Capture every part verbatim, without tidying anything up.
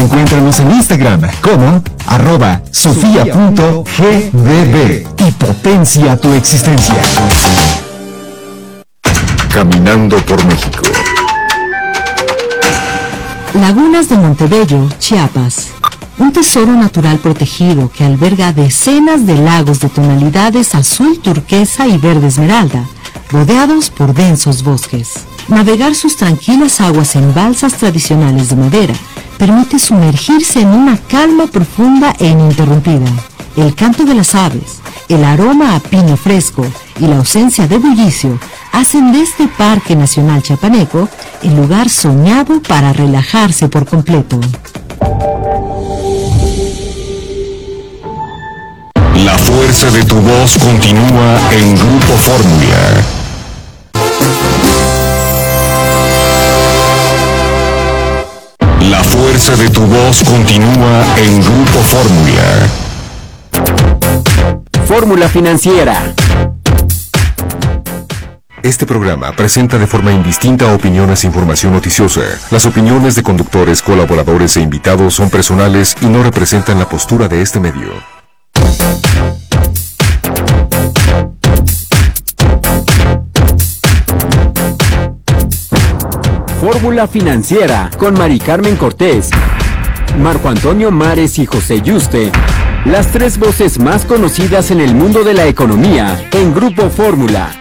Encuéntranos en Instagram como arroba sofía.gbb y potencia tu existencia. Caminando por México. Lagunas de Montebello, Chiapas. Un tesoro natural protegido que alberga decenas de lagos de tonalidades azul turquesa y verde esmeralda, rodeados por densos bosques. Navegar sus tranquilas aguas en balsas tradicionales de madera permite sumergirse en una calma profunda e ininterrumpida. El canto de las aves, el aroma a pino fresco y la ausencia de bullicio hacen de este Parque Nacional Chiapaneco el lugar soñado para relajarse por completo. La fuerza de tu voz continúa en Grupo Fórmula. La fuerza de tu voz continúa en Grupo Fórmula. Fórmula Financiera. Este programa presenta de forma indistinta opiniones e información noticiosa. Las opiniones de conductores, colaboradores e invitados son personales y no representan la postura de este medio. Fórmula Financiera con Mari Carmen Cortés, Marco Antonio Mares y José Yuste. Las tres voces más conocidas en el mundo de la economía en Grupo Fórmula.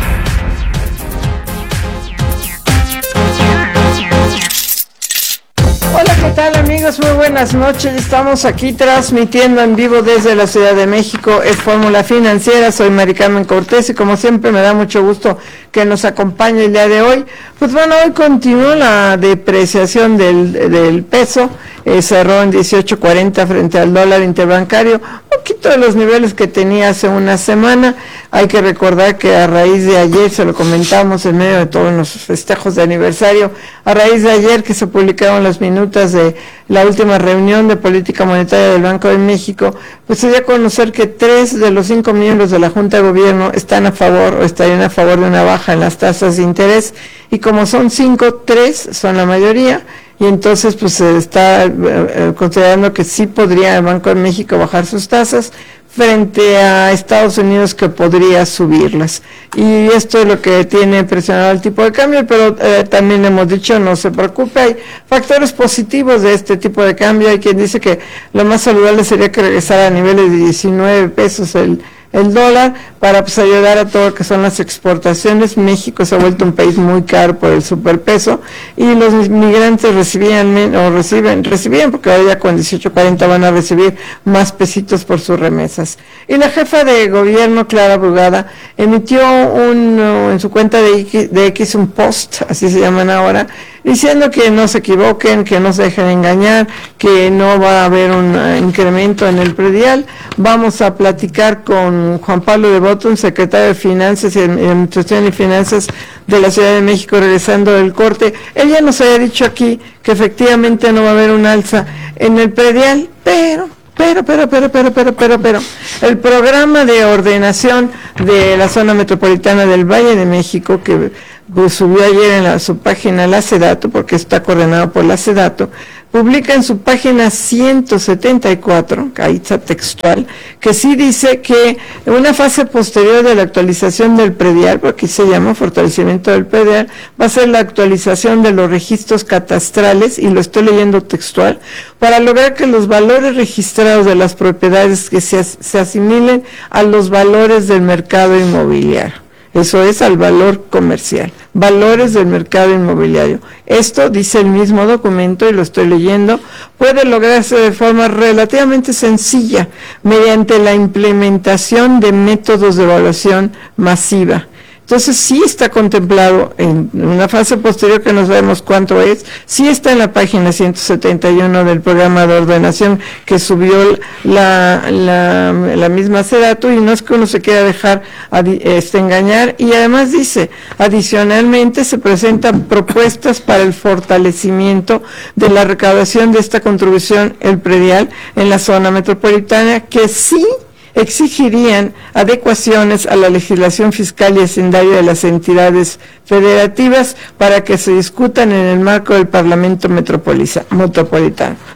Hola, ¿qué tal amigos? Muy buenas noches. Estamos aquí transmitiendo en vivo desde la Ciudad de México. Es Fórmula Financiera. Soy Mari Carmen Cortés y como siempre me da mucho gusto que nos acompañe el día de hoy. Pues bueno, hoy continúa la depreciación del, del peso. Eh, cerró en dieciocho cuarenta frente al dólar interbancario, un poquito de los niveles que tenía hace una semana. Hay que recordar que a raíz de ayer, se lo comentamos en medio de todos los festejos de aniversario, a raíz de ayer que se publicaron las minutas de la última reunión de política monetaria del Banco de México, pues se dio a conocer que tres de los cinco miembros de la Junta de Gobierno están a favor o estarían a favor de una baja en las tasas de interés, y como son cinco, tres son la mayoría. Y entonces pues se está eh, considerando que sí podría el Banco de México bajar sus tasas frente a Estados Unidos, que podría subirlas. Y esto es lo que tiene presionado el tipo de cambio, pero eh, también le hemos dicho, no se preocupe, hay factores positivos de este tipo de cambio. Hay quien dice que lo más saludable sería que regresara a niveles de diecinueve pesos el el dólar, para pues ayudar a todo lo que son las exportaciones. México se ha vuelto un país muy caro por el superpeso, y los migrantes recibían o reciben, recibían, porque ahora ya con dieciocho cuarenta van a recibir más pesitos por sus remesas. Y la jefa de gobierno, Clara Brugada, emitió un, en su cuenta de X, de X un post, así se llaman ahora, diciendo que no se equivoquen, que no se dejen engañar, que no va a haber un uh, incremento en el predial. Vamos a platicar con Juan Pablo de Botton, secretario de Finanzas y Administración y Finanzas de la Ciudad de México, regresando del corte. Él ya nos había dicho aquí que efectivamente no va a haber un alza en el predial, pero... Pero, pero, pero, pero, pero, pero, pero, el programa de ordenación de la zona metropolitana del Valle de México, que pues, subió ayer en la, su página la SEDATU, porque está coordinado por la SEDATU, publica en su página ciento setenta y cuatro, ahí está textual, que sí dice que en una fase posterior de la actualización del predial, porque se llama fortalecimiento del predial, va a ser la actualización de los registros catastrales, y lo estoy leyendo textual, para lograr que los valores registrados de las propiedades que se, se asimilen a los valores del mercado inmobiliario. Eso es al valor comercial, valores del mercado inmobiliario. Esto, dice el mismo documento, y lo estoy leyendo, puede lograrse de forma relativamente sencilla mediante la implementación de métodos de evaluación masiva. Entonces sí está contemplado en una fase posterior, que no sabemos cuánto es, sí está en la página ciento setenta y uno del programa de ordenación que subió la, la, la misma SEDATU, y no es que uno se quiera dejar este, engañar. Y además dice, adicionalmente se presentan propuestas para el fortalecimiento de la recaudación de esta contribución, el predial, en la zona metropolitana, que sí exigirían adecuaciones a la legislación fiscal y hacendaria de las entidades federativas para que se discutan en el marco del Parlamento metropolitano.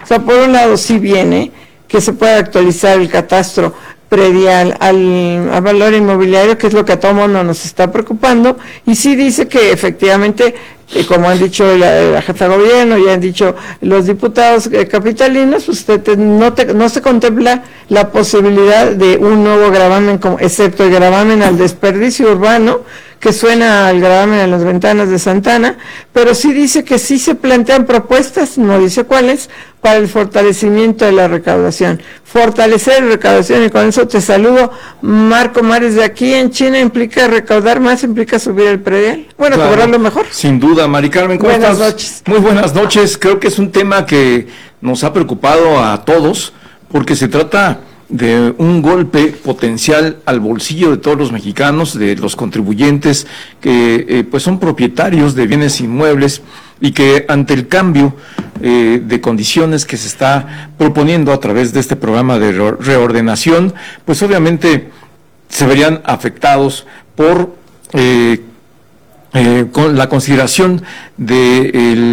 O sea, por un lado sí viene que se pueda actualizar el catastro predial al, al valor inmobiliario, que es lo que a todo mundo nos está preocupando, y sí dice que efectivamente, eh, como han dicho la, la jefa de gobierno, y han dicho los diputados eh, capitalinos, pues te, te, no, te, no se contempla la posibilidad de un nuevo gravamen, como, excepto el gravamen al desperdicio urbano, que suena al gravamen en las ventanas de Santana, pero sí dice que sí se plantean propuestas, no dice cuáles, para el fortalecimiento de la recaudación. Fortalecer la recaudación, y con eso te saludo, Marco Mares, de aquí en China implica recaudar más, implica subir el predial, bueno, claro, cobrarlo mejor. Sin duda, Mari Carmen, ¿cómo buenas estás? Noches. Muy buenas noches, creo que es un tema que nos ha preocupado a todos, porque se trata de un golpe potencial al bolsillo de todos los mexicanos, de los contribuyentes que eh, pues son propietarios de bienes inmuebles y que ante el cambio eh, de condiciones que se está proponiendo a través de este programa de reordenación, pues obviamente se verían afectados por eh, eh, con la consideración de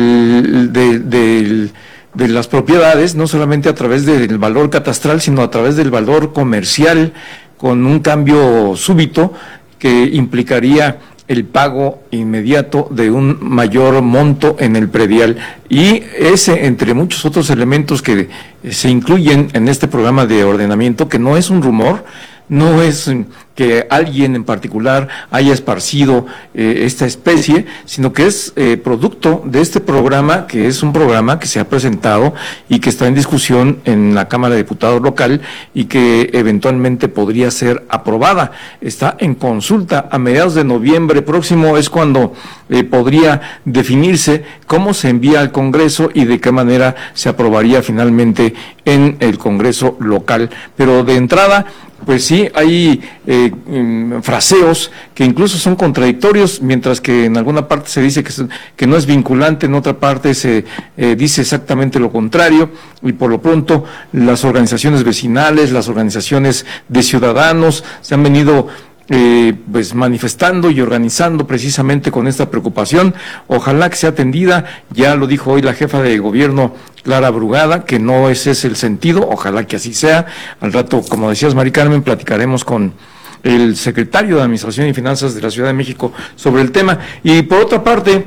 el, de, del de las propiedades, no solamente a través del valor catastral, sino a través del valor comercial, con un cambio súbito que implicaría el pago inmediato de un mayor monto en el predial. Y ese, entre muchos otros elementos que se incluyen en este programa de ordenamiento, que no es un rumor, no es que alguien en particular haya esparcido eh, esta especie, sino que es eh, producto de este programa, que es un programa que se ha presentado y que está en discusión en la Cámara de Diputados local y que eventualmente podría ser aprobada. Está en consulta. A mediados de noviembre próximo es cuando eh, podría definirse cómo se envía al Congreso y de qué manera se aprobaría finalmente en el Congreso local. Pero de entrada, pues sí, hay eh, um, fraseos que incluso son contradictorios, mientras que en alguna parte se dice que, es, que no es vinculante, en otra parte se eh, dice exactamente lo contrario, y por lo pronto las organizaciones vecinales, las organizaciones de ciudadanos se han venido Eh, pues manifestando y organizando precisamente con esta preocupación. Ojalá que sea atendida, ya lo dijo hoy la jefa de gobierno Clara Brugada, que no ese es el sentido, ojalá que así sea. Al rato, como decías, Mari Carmen, platicaremos con el secretario de Administración y Finanzas de la Ciudad de México sobre el tema. Y por otra parte,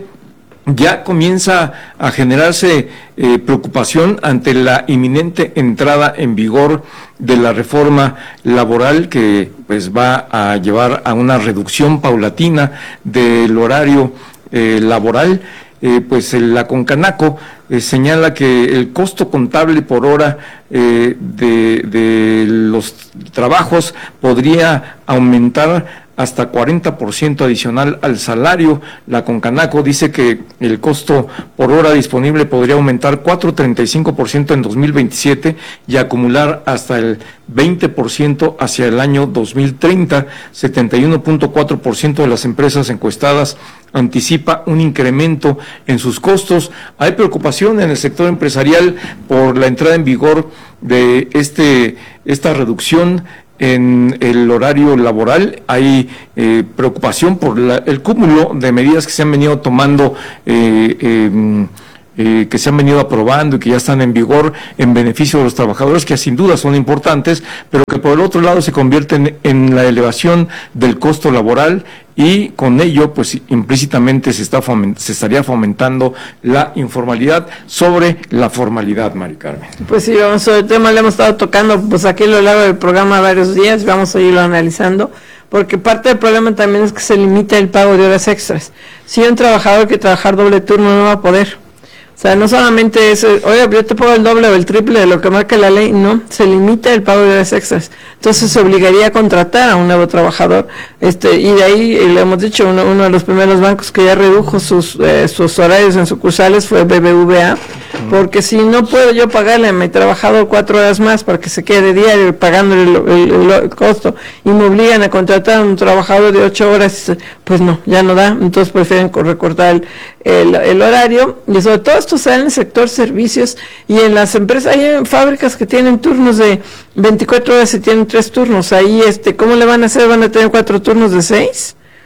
ya comienza a generarse eh, preocupación ante la inminente entrada en vigor de la reforma laboral que pues va a llevar a una reducción paulatina del horario eh, laboral. Eh, pues el, la Concanaco eh, señala que el costo contable por hora eh, de, de los trabajos podría aumentar hasta cuarenta por ciento adicional al salario. La Concanaco dice que el costo por hora disponible podría aumentar cuatro punto treinta y cinco por ciento en dos mil veintisiete y acumular hasta el veinte por ciento hacia el año dos mil treinta. setenta y uno punto cuatro por ciento de las empresas encuestadas anticipa un incremento en sus costos. Hay preocupación en el sector empresarial por la entrada en vigor de este esta reducción en el horario laboral. Hay eh, preocupación por la, el cúmulo de medidas que se han venido tomando, eh, eh, eh, que se han venido aprobando y que ya están en vigor en beneficio de los trabajadores, que sin duda son importantes, pero que por el otro lado se convierten en la elevación del costo laboral, y con ello pues implícitamente se está foment- se estaría fomentando la informalidad sobre la formalidad, Mari Carmen. Pues sí, vamos, sobre el tema le hemos estado tocando pues aquí a lo largo del programa varios días, vamos a irlo analizando, porque parte del problema también es que se limita el pago de horas extras. Si un trabajador que trabajar doble turno no va a poder. O sea, no solamente es, oye, yo te pago el doble o el triple de lo que marca la ley, no, se limita el pago de horas extras. Entonces se obligaría a contratar a un nuevo trabajador, este, y de ahí, y le hemos dicho, uno, uno de los primeros bancos que ya redujo sus, eh, sus horarios en sucursales fue B B V A, porque si no puedo yo pagarle a mi trabajador cuatro horas más para que se quede diario pagándole el, el, el costo, y me obligan a contratar a un trabajador de ocho horas, pues no, ya no da, entonces prefieren recortar el, el, el horario, y sobre todo esto se da en el sector servicios y en las empresas. Hay fábricas que tienen turnos de veinticuatro horas y tienen tres turnos. Ahí, este, ¿cómo le van a hacer? ¿Van a tener cuatro turnos de seis?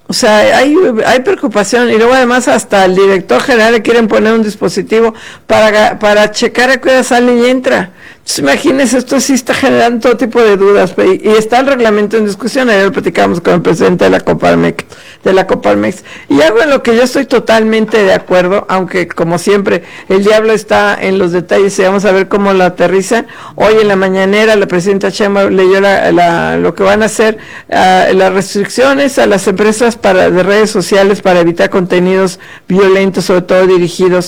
O sea, hay, hay preocupación, y luego además hasta el director general le quieren poner un dispositivo para, para checar a qué hora sale y entra. Entonces, imagínense, esto sí está generando todo tipo de dudas, y, y está el reglamento en discusión. Ayer lo platicamos con el presidente de la Coparmex, de la Coparmex, y algo en lo que yo estoy totalmente de acuerdo, aunque como siempre el diablo está en los detalles y vamos a ver cómo lo aterrizan. Hoy en la mañanera la presidenta Sheinbaum leyó la, la, lo que van a hacer, uh, las restricciones a las empresas para de redes sociales para evitar contenidos violentos, sobre todo dirigidos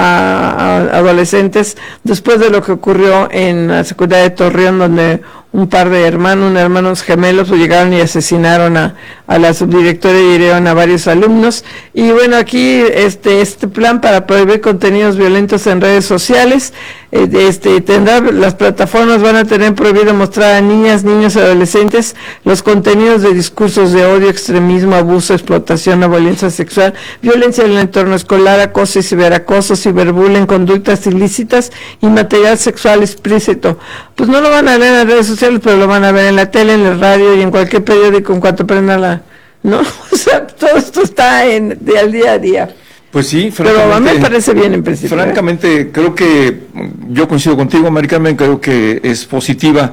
a, a adolescentes, después de lo que ocurrió en la secundaria de Torreón, donde un par de hermanos, unos hermanos gemelos, pues llegaron y asesinaron a, a la subdirectora y hirieron a varios alumnos. Y bueno, aquí este este plan para prohibir contenidos violentos en redes sociales, eh, este tendrá, las plataformas van a tener prohibido mostrar a niñas, niños y adolescentes los contenidos de discursos de odio, extremismo, abuso, explotación o violencia sexual, violencia en el entorno escolar, acoso y ciberacoso, ciberbullying, conductas ilícitas y material sexual explícito. Pues no lo van a ver en redes sociales, pero lo van a ver en la tele, en el radio y en cualquier periódico en cuanto prenda la, ¿no? O sea, todo esto está en de al día a día. Pues sí, francamente, pero a mí me parece bien en principio. Francamente, ¿eh? Creo que yo coincido contigo, Mari Carmen, creo que es positiva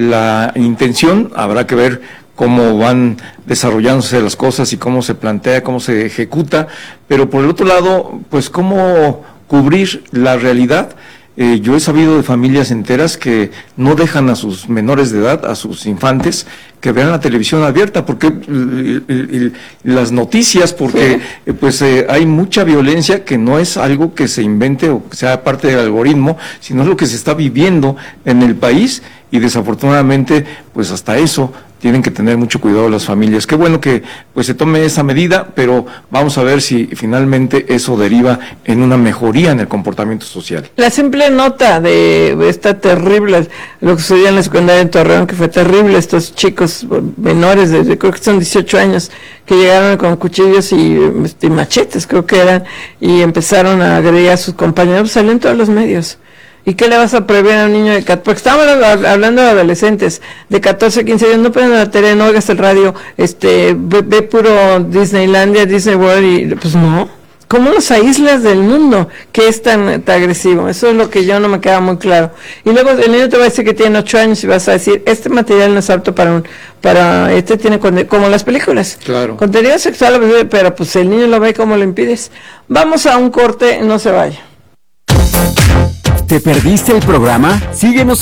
la intención. Habrá que ver cómo van desarrollándose las cosas y cómo se plantea, cómo se ejecuta, pero por el otro lado, pues cómo cubrir la realidad. Eh, yo he sabido de familias enteras que no dejan a sus menores de edad, a sus infantes, que vean la televisión abierta, porque eh, eh, las noticias, porque sí. eh, pues eh, hay mucha violencia que no es algo que se invente o que sea parte del algoritmo, sino es lo que se está viviendo en el país, y desafortunadamente pues hasta eso tienen que tener mucho cuidado las familias. Qué bueno que pues se tome esa medida, pero vamos a ver si finalmente eso deriva en una mejoría en el comportamiento social. La simple nota de esta terrible, lo que sucedió en la secundaria en Torreón, que fue terrible, estos chicos menores, de, creo que son dieciocho años, que llegaron con cuchillos y, y machetes, creo que eran, y empezaron a agredir a sus compañeros, salió en todos los medios. ¿Y qué le vas a prohibir a un niño de catorce? Porque estamos hablando de adolescentes de catorce, quince años, no prendan la tele, no oigas el radio, este, ve, ve puro Disneylandia, Disney World, y pues no. ¿Cómo los aíslas del mundo que es tan, tan agresivo? Eso es lo que yo no me queda muy claro. Y luego el niño te va a decir que tiene ocho años y vas a decir, este material no es apto para un, para, este tiene, como las películas. Claro. Contenido sexual, pero pues el niño lo ve, ¿cómo lo impides? Vamos a un corte, no se vaya. ¿Te perdiste el programa? Síguenos